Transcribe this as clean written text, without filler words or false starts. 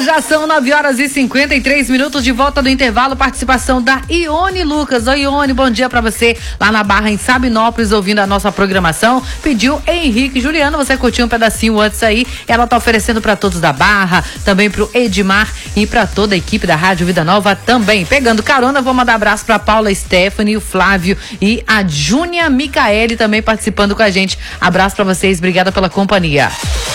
Já são 9h53 de volta do intervalo. Participação da Ione Lucas. Oi, Ione, bom dia pra você lá na Barra, em Sabinópolis, ouvindo a nossa programação. Pediu Henrique Juliano, você curtiu um pedacinho antes aí. Ela tá oferecendo pra todos da Barra, também pro Edmar e pra toda a equipe da Rádio Vida Nova também. Pegando carona, vou mandar abraço pra Paula Stephanie, o Flávio e a Júnia Micaele também participando com a gente. Abraço pra vocês, obrigada pela companhia.